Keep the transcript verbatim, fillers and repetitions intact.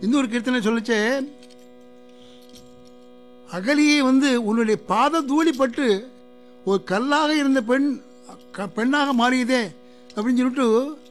இன்னொரு கீர்த்தனை சொல்லிச்சே, அகலியை வந்து உன்னுடைய பாத தூளிப்பட்டு ஒரு கல்லாக இருந்த பெண் பெண்ணாக மாறியதே அப்படின்னு சொல்லிட்டு